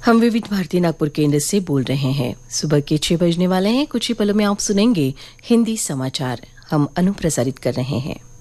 हम विविध भारती नागपुर केंद्र से बोल रहे हैं। सुबह के 6 बजने वाले हैं। कुछ ही पलों में आप सुनेंगे हिंदी समाचार। हम अनुप्रसारित कर रहे हैं।